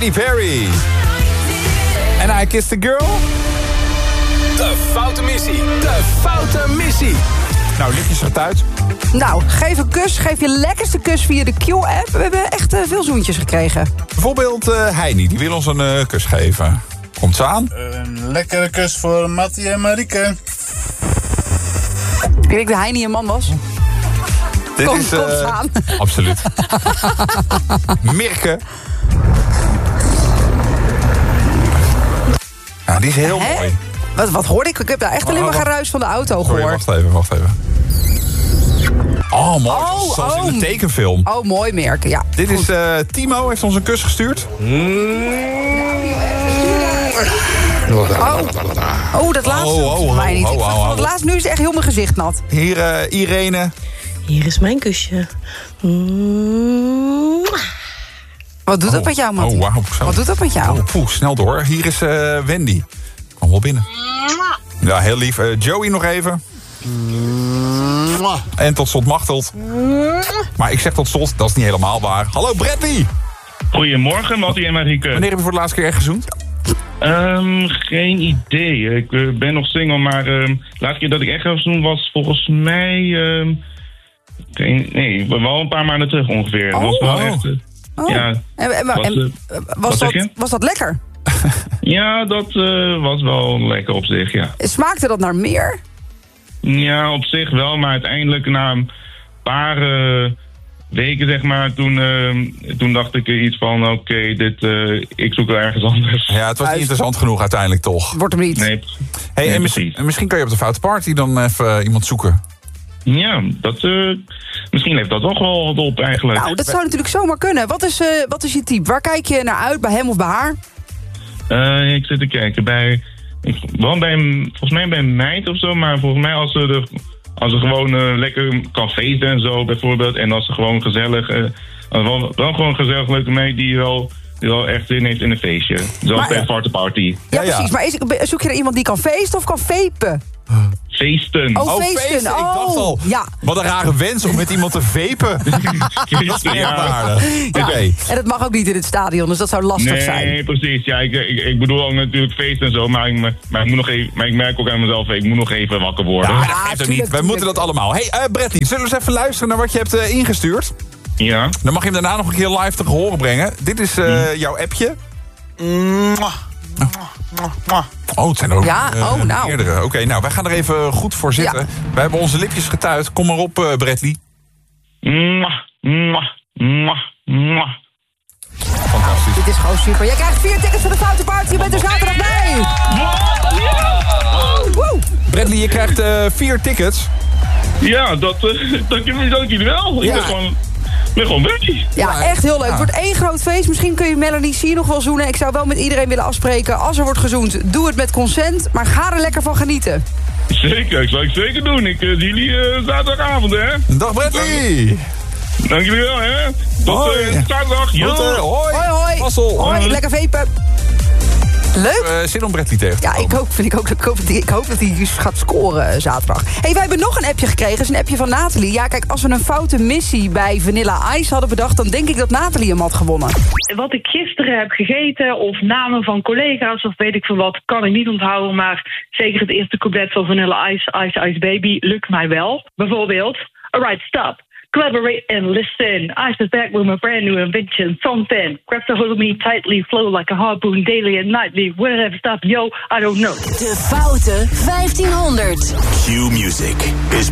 Katy Perry. En I Kissed a Girl. De foute missie. De foute missie. Nou, lichtjes gaat uit. Nou, geef een kus. Geef je lekkerste kus via de Q-app. We hebben echt veel zoentjes gekregen. Bijvoorbeeld Heini, die wil ons een kus geven. Komt ze aan? Een lekkere kus voor Mattie en Marieke. Ik denk dat Heini een man was. Dit Komt is aan. Absoluut. Mirke. Ja, die is heel mooi. Wat hoorde ik? Ik heb daar echt alleen maar geruis van de auto gehoord. Sorry, wacht even. Oh, mooi. Zoals in de tekenfilm. Oh, mooi merken, ja. Dit is Timo, heeft ons een kus gestuurd. Oh, dat laatste voor mij niet. Ik vond het laatst, nu is echt heel mijn gezicht nat. Hier, Irene. Hier is mijn kusje. Wat doet dat met jou, Mattie? Oh, wauw. Wat doet dat met jou? Oh, snel door. Hier is Wendy. Kom wel binnen. Ja, heel lief. Joey nog even. En tot slot Machteld. Maar ik zeg tot slot, dat is niet helemaal waar. Hallo Bradley! Goedemorgen, Mattie en Marieke. Wanneer heb je voor de laatste keer echt gezoend? Geen idee. Ik ben nog single, maar de laatste keer dat ik echt ga doen was volgens mij... wel een paar maanden terug ongeveer. Oh. Was wel echt... Ja. Was dat lekker? Ja, dat was wel lekker op zich, ja. Smaakte dat naar meer? Ja, op zich wel, maar uiteindelijk na een paar weken, zeg maar, toen dacht ik iets van, oké, ik zoek wel ergens anders. Ja, het was niet interessant genoeg uiteindelijk toch. Wordt hem niet. Nee. Hey, Nee, en misschien kan je op de foute party dan even iemand zoeken. Ja, misschien leeft dat toch wel wat op eigenlijk. Nou, dat zou natuurlijk zomaar kunnen. Wat is je type? Waar kijk je naar uit? Bij hem of bij haar? Ik zit te kijken volgens mij bij een meid of zo, maar volgens mij als ze gewoon lekker kan feesten en zo bijvoorbeeld, en als ze gewoon gezellig, wel gewoon een gezellig leuke meid die wel echt zin heeft in een feestje. Zoals bij een party. Ja, precies. Maar zoek je naar iemand die kan feesten of kan vapen? Feesten. Oh, feesten. Ik dacht al, ja. Wat een rare wens om met iemand te vapen. Dat is niet aardig. Ja. Oké. En dat mag ook niet in het stadion, dus dat zou lastig zijn. Nee, precies. Ja, ik bedoel ook natuurlijk feesten en zo, maar ik merk ook aan mezelf, ik moet nog even wakker worden. Ja, dat geeft ook niet. Wij moeten dat allemaal. Hey, Bradley, zullen we eens even luisteren naar wat je hebt ingestuurd? Ja. Dan mag je hem daarna nog een keer live te horen brengen. Dit is jouw appje. Oh, het zijn er ook meerdere. Oké, nou, wij gaan er even goed voor zitten. Ja. Wij hebben onze lipjes getuid. Kom maar op, Bradley. Fantastisch. Dit is gewoon super. Jij krijgt 4 tickets voor de foute party. Je bent er zaterdag bij. Bradley, je krijgt 4 tickets. Ja, dat dank jullie wel. Ja. Ik ben gewoon ready. Ja, echt heel leuk. Het wordt 1 groot feest. Misschien kun je Melanie C nog wel zoenen. Ik zou wel met iedereen willen afspreken. Als er wordt gezoend, doe het met consent. Maar ga er lekker van genieten. Zeker, ik zal het zeker doen. Ik zie jullie zaterdagavond, hè. Dag Bradley. Dank jullie wel, hè. Tot zaterdag. Hoi. Hoi. Passel. Hoi, lekker vapen. Leuk. Zin om Bradley tegen te komen. Ja, ik hoop dat hij gaat scoren zaterdag. Hey, wij hebben nog een appje gekregen. Dat is een appje van Nathalie. Ja, kijk, als we een foute missie bij Vanilla Ice hadden bedacht, dan denk ik dat Nathalie hem had gewonnen. Wat ik gisteren heb gegeten, of namen van collega's, of weet ik veel wat, kan ik niet onthouden. Maar zeker het eerste couplet van Vanilla Ice, Ice Ice Baby, lukt mij wel. Bijvoorbeeld, alright, stop. Collaborate and listen. I sit back with my brand new invention. Something. Grab the hold of me tightly. Flow like a harpoon daily and nightly. Wherever stop, yo, I don't know. De foute 1500. Q Music is